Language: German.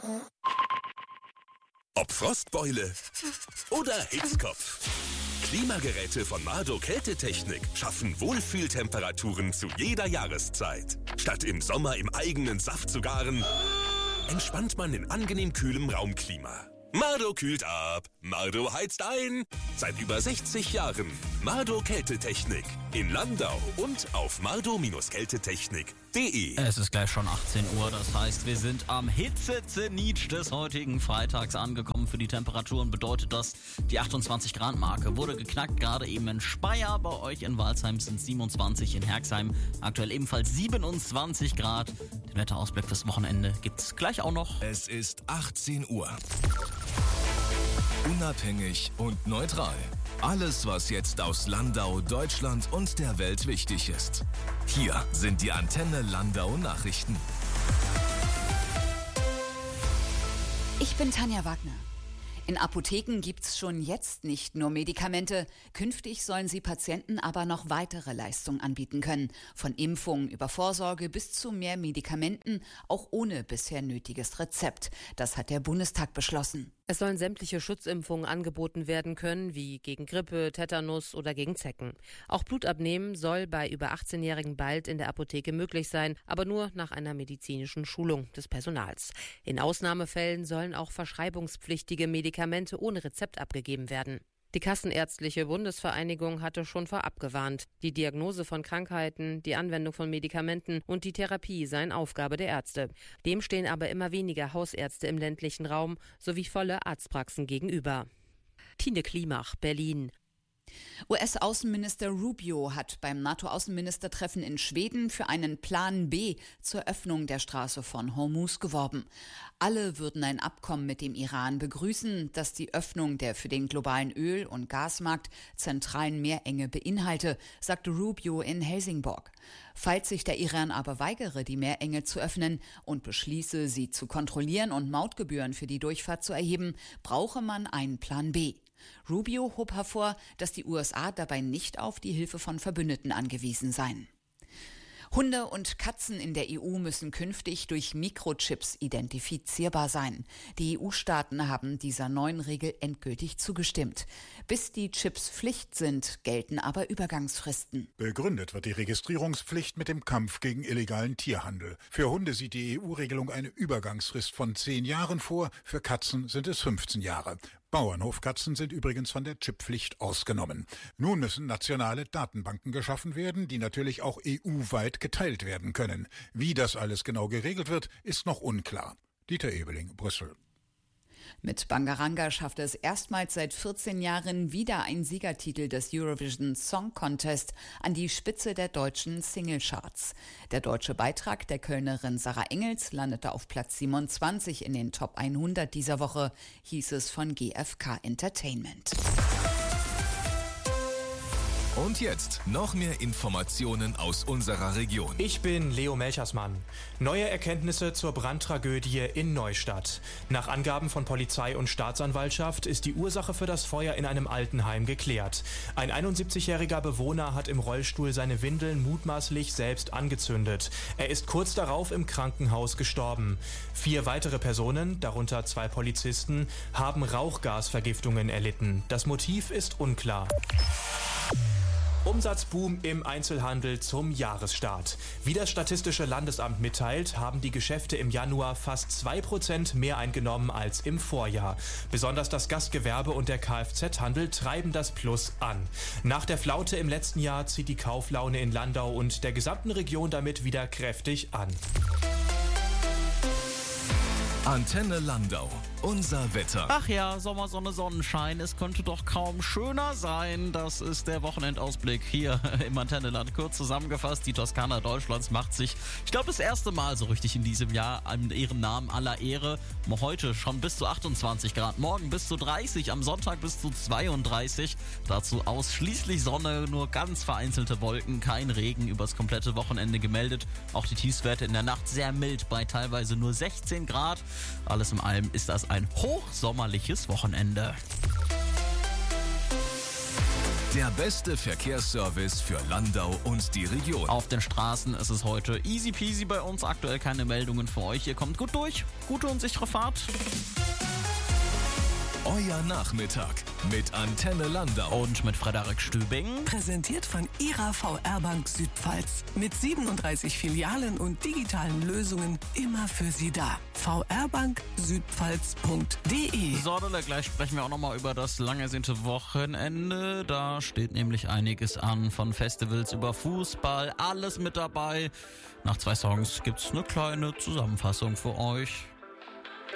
Ob Frostbeule oder Hitzkopf. Klimageräte von Mardo Kältetechnik schaffen Wohlfühltemperaturen zu jeder Jahreszeit. Statt im Sommer im eigenen Saft zu garen, entspannt man in angenehm kühlem Raumklima. Mardo kühlt ab, Mardo heizt ein. Seit über 60 Jahren Mardo Kältetechnik in Landau und auf mardo-kältetechnik.de. Es ist gleich schon 18 Uhr, das heißt, wir sind am Hitzezenit des heutigen Freitags angekommen. Für die Temperaturen bedeutet das, die 28 Grad Marke wurde geknackt, gerade eben in Speyer. Bei euch in Walsheim sind es 27, in Herxheim aktuell ebenfalls 27 Grad. Den Wetterausblick fürs Wochenende gibt's gleich auch noch. Es ist 18 Uhr. Unabhängig und neutral. Alles, was jetzt aus Landau, Deutschland und der Welt wichtig ist. Hier sind die Antenne Landau Nachrichten. Ich bin Tanja Wagner. In Apotheken gibt's schon jetzt nicht nur Medikamente. Künftig sollen sie Patienten aber noch weitere Leistungen anbieten können. Von Impfungen über Vorsorge bis zu mehr Medikamenten, auch ohne bisher nötiges Rezept. Das hat der Bundestag beschlossen. Es sollen sämtliche Schutzimpfungen angeboten werden können, wie gegen Grippe, Tetanus oder gegen Zecken. Auch Blutabnehmen soll bei über 18-Jährigen bald in der Apotheke möglich sein, aber nur nach einer medizinischen Schulung des Personals. In Ausnahmefällen sollen auch verschreibungspflichtige Medikamente ohne Rezept abgegeben werden. Die Kassenärztliche Bundesvereinigung hatte schon vorab gewarnt. Die Diagnose von Krankheiten, die Anwendung von Medikamenten und die Therapie seien Aufgabe der Ärzte. Dem stehen aber immer weniger Hausärzte im ländlichen Raum sowie volle Arztpraxen gegenüber. Tine Klimach, Berlin. US-Außenminister Rubio hat beim NATO-Außenministertreffen in Schweden für einen Plan B zur Öffnung der Straße von Hormuz geworben. Alle würden ein Abkommen mit dem Iran begrüßen, das die Öffnung der für den globalen Öl- und Gasmarkt zentralen Meerenge beinhalte, sagte Rubio in Helsingborg. Falls sich der Iran aber weigere, die Meerenge zu öffnen und beschließe, sie zu kontrollieren und Mautgebühren für die Durchfahrt zu erheben, brauche man einen Plan B. Rubio hob hervor, dass die USA dabei nicht auf die Hilfe von Verbündeten angewiesen seien. Hunde und Katzen in der EU müssen künftig durch Mikrochips identifizierbar sein. Die EU-Staaten haben dieser neuen Regel endgültig zugestimmt. Bis die Chips Pflicht sind, gelten aber Übergangsfristen. Begründet wird die Registrierungspflicht mit dem Kampf gegen illegalen Tierhandel. Für Hunde sieht die EU-Regelung eine Übergangsfrist von 10 Jahren vor, für Katzen sind es 15 Jahre. Bauernhofkatzen sind übrigens von der Chipppflicht ausgenommen. Nun müssen nationale Datenbanken geschaffen werden, die natürlich auch EU-weit geteilt werden können. Wie das alles genau geregelt wird, ist noch unklar. Dieter Ebeling, Brüssel. Mit Bangaranga schaffte es erstmals seit 14 Jahren wieder ein Siegertitel des Eurovision Song Contest an die Spitze der deutschen Singlecharts. Der deutsche Beitrag der Kölnerin Sarah Engels landete auf Platz 27 in den Top 100 dieser Woche, hieß es von GfK Entertainment. Und jetzt noch mehr Informationen aus unserer Region. Ich bin Leo Melchersmann. Neue Erkenntnisse zur Brandtragödie in Neustadt. Nach Angaben von Polizei und Staatsanwaltschaft ist die Ursache für das Feuer in einem Altenheim geklärt. Ein 71-jähriger Bewohner hat im Rollstuhl seine Windeln mutmaßlich selbst angezündet. Er ist kurz darauf im Krankenhaus gestorben. 4 weitere Personen, darunter 2 Polizisten, haben Rauchgasvergiftungen erlitten. Das Motiv ist unklar. Umsatzboom im Einzelhandel zum Jahresstart. Wie das Statistische Landesamt mitteilt, haben die Geschäfte im Januar fast 2% mehr eingenommen als im Vorjahr. Besonders das Gastgewerbe und der Kfz-Handel treiben das Plus an. Nach der Flaute im letzten Jahr zieht die Kauflaune in Landau und der gesamten Region damit wieder kräftig an. Antenne Landau. Unser Wetter. Ach ja, Sommersonne, Sonnenschein. Es könnte doch kaum schöner sein. Das ist der Wochenendausblick hier im Antenneland. Kurz zusammengefasst, die Toskana Deutschlands macht sich, ich glaube, das erste Mal so richtig in diesem Jahr an ihren Namen aller Ehre. Heute schon bis zu 28 Grad, morgen bis zu 30, am Sonntag bis zu 32. Dazu ausschließlich Sonne, nur ganz vereinzelte Wolken, kein Regen übers komplette Wochenende gemeldet. Auch die Tiefstwerte in der Nacht sehr mild bei teilweise nur 16 Grad. Alles in allem ist das ein hochsommerliches Wochenende. Der beste Verkehrsservice für Landau und die Region. Auf den Straßen ist es heute easy peasy bei uns. Aktuell keine Meldungen für euch. Ihr kommt gut durch. Gute und sichere Fahrt. Euer Nachmittag mit Antenne Landau Und mit Frederik Stübing. Präsentiert von Ihrer VR-Bank Südpfalz. Mit 37 Filialen und digitalen Lösungen immer für Sie da. vrbanksüdpfalz.de. So, gleich sprechen wir auch nochmal über das lang ersehnte Wochenende. Da steht nämlich einiges an, von Festivals über Fußball, alles mit dabei. Nach 2 Songs gibt's eine kleine Zusammenfassung für euch.